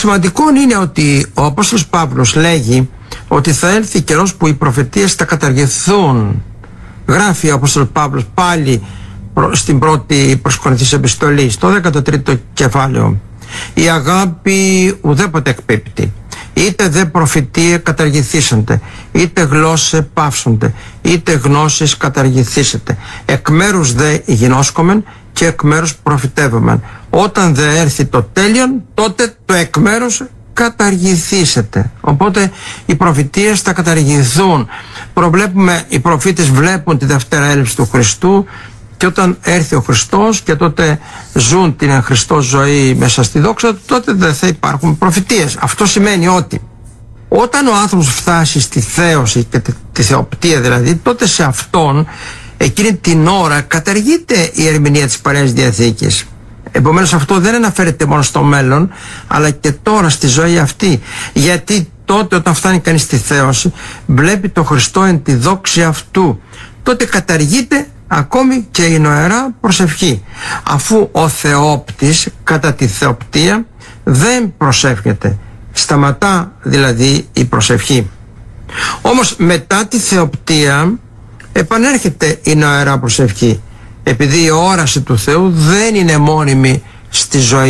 σημαντικό είναι ότι ο Απόστολος Παύλος λέγει ότι θα έλθει καιρός που οι προφητείες θα καταργηθούν. Γράφει ο Απόστολος Παύλος πάλι στην πρώτη προς Κορινθίους επιστολή, στο 13ο κεφάλαιο. Η αγάπη ουδέποτε εκπίπτει. Είτε δε προφητεία καταργηθήσονται, είτε γλώσσε πάυσονται, είτε γνώσεις καταργηθήσετε. Εκ μέρους δε γινώσκομεν και εκ μέρους προφητεύομεν. Όταν δε έρθει το τέλειον, τότε το εκ μέρους καταργηθήσετε. Οπότε οι προφητείες θα καταργηθούν. Προβλέπουμε, οι προφήτες βλέπουν τη Δευτέρα έλευση του Χριστού, και όταν έρθει ο Χριστός και τότε ζουν την εν Χριστώ ζωή μέσα στη δόξα του, τότε δεν θα υπάρχουν προφητείες. Αυτό σημαίνει ότι όταν ο άνθρωπος φτάσει στη θέωση και τη θεοπτία δηλαδή, τότε σε αυτόν εκείνη την ώρα καταργείται η ερμηνεία της Παλαιάς Διαθήκης. Επομένως αυτό δεν αναφέρεται μόνο στο μέλλον, αλλά και τώρα στη ζωή αυτή. Γιατί τότε όταν φτάνει κανείς στη θέωση, βλέπει τον Χριστό εν τη δόξη αυτού. Τότε καταργείται ακόμη και η νοερά προσευχή, αφού ο θεόπτης κατά τη θεοπτία δεν προσεύχεται. Σταματά δηλαδή η προσευχή. Όμως μετά τη θεοπτία επανέρχεται η νοερά προσευχή, επειδή η όραση του Θεού δεν είναι μόνιμη στη ζωή